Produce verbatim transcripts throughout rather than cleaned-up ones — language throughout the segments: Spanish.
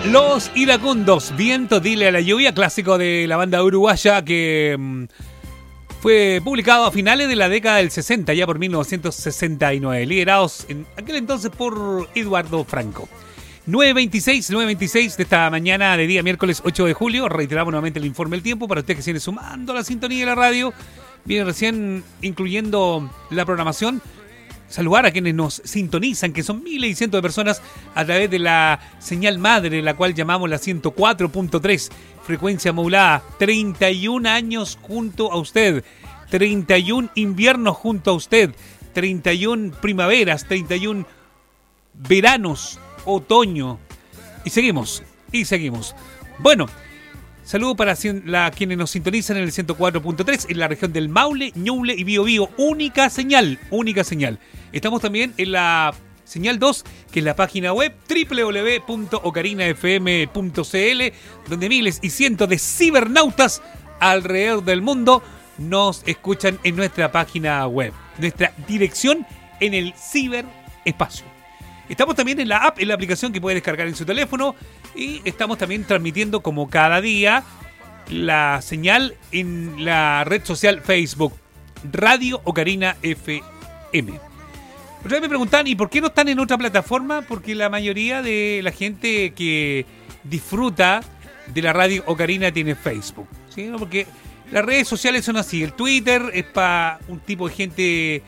Los Iracundos, Viento, dile a la lluvia, clásico de la banda uruguaya que mmm, fue publicado a finales de la década del sesenta, ya por mil novecientos sesenta y nueve, liderados en aquel entonces por Eduardo Franco. nueve veintiséis, nueve veintiséis de esta mañana de día miércoles ocho de julio, reiteramos nuevamente el informe del tiempo para usted que se viene sumando a la sintonía de la radio, viene recién incluyendo la programación. Saludar a quienes nos sintonizan, que son miles y cientos de personas a través de la señal madre, la cual llamamos la ciento cuatro punto tres, frecuencia modulada. treinta y un años junto a usted, treinta y un inviernos junto a usted, treinta y un primaveras, treinta y un veranos, otoño. Y seguimos, y seguimos. Bueno, saludo para la, quienes nos sintonizan en el ciento cuatro punto tres en la región del Maule, Ñuble y Biobío. Única señal, única señal. Estamos también en la señal dos, que es la página web doble u doble u doble u punto ocarina f m punto c l, donde miles y cientos de cibernautas alrededor del mundo nos escuchan en nuestra página web. Nuestra dirección en el ciberespacio. Estamos también en la app, en la aplicación que puede descargar en su teléfono. Y estamos también transmitiendo como cada día la señal en la red social Facebook, Radio Ocarina F M. Ustedes me preguntan, ¿y por qué no están en otra plataforma? Porque la mayoría de la gente que disfruta de la Radio Ocarina tiene Facebook, ¿sí? ¿No? Porque las redes sociales son así. El Twitter es para un tipo de gente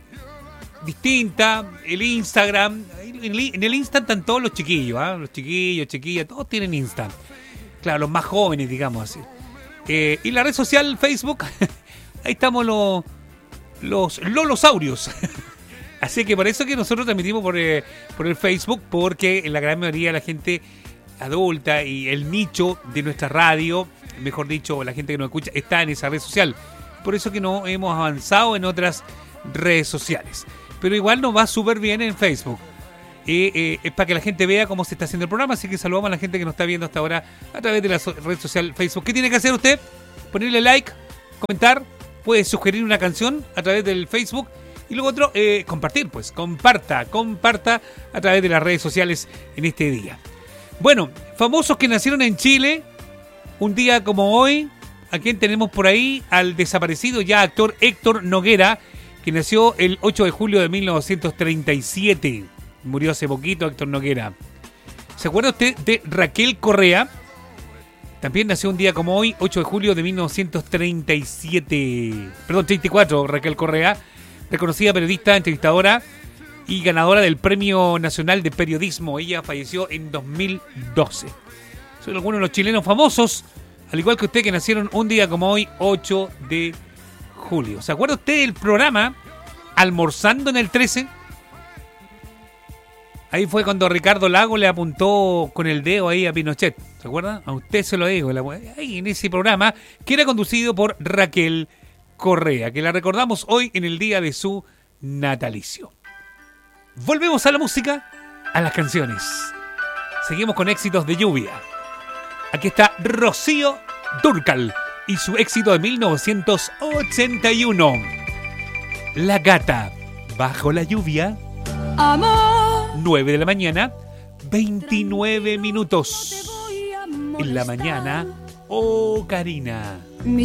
distinta, el Instagram, en el Insta están todos los chiquillos, ¿eh? Los chiquillos, chiquillas, todos tienen Insta. Claro, los más jóvenes, digamos así. Eh, y la red social Facebook, ahí estamos los, los lolosaurios. Así que por eso que nosotros transmitimos por, eh, por el Facebook, porque la gran mayoría de la gente adulta y el nicho de nuestra radio, mejor dicho, la gente que nos escucha, está en esa red social. Por eso que no hemos avanzado en otras redes sociales. Pero igual nos va súper bien en Facebook. Eh, eh, es para que la gente vea cómo se está haciendo el programa, así que saludamos a la gente que nos está viendo hasta ahora a través de la so- red social Facebook. ¿Qué tiene que hacer usted? Ponerle like, comentar, puede sugerir una canción a través del Facebook y luego otro, eh, compartir, pues, comparta, comparta a través de las redes sociales en este día. Bueno, famosos que nacieron en Chile, un día como hoy, ¿a quién tenemos por ahí? Al desaparecido ya actor Héctor Noguera, que nació el ocho de julio de mil novecientos treinta y siete. Murió hace poquito Héctor Noguera. ¿Se acuerda usted de Raquel Correa? También nació un día como hoy, ocho de julio de mil novecientos treinta y siete. Perdón, treinta y cuatro, Raquel Correa. Reconocida periodista, entrevistadora y ganadora del Premio Nacional de Periodismo. Ella falleció en dos mil doce. Son algunos de los chilenos famosos, al igual que usted, que nacieron un día como hoy, ocho de julio. ¿Se acuerda usted del programa Almorzando en el trece? Ahí fue cuando Ricardo Lago le apuntó con el dedo ahí a Pinochet. ¿Se acuerda? A usted se lo digo. Ahí en ese programa, que era conducido por Raquel Correa, que la recordamos hoy en el día de su natalicio. Volvemos a la música, a las canciones. Seguimos con éxitos de lluvia. Aquí está Rocío Dúrcal y su éxito de mil novecientos ochenta y uno. La gata bajo la lluvia. Amor. nueve de la mañana, veintinueve minutos. En la mañana, Ocarina.